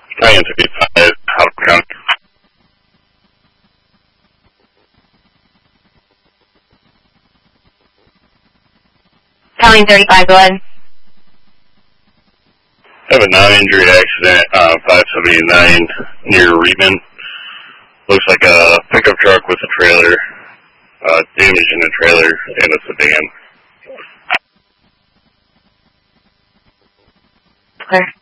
Italian 55, Howard County. Italian 35, go ahead. I have a non-injury accident on 579 near Reedman. Looks like a pickup truck with a trailer, damaging a trailer and a sedan. Clear.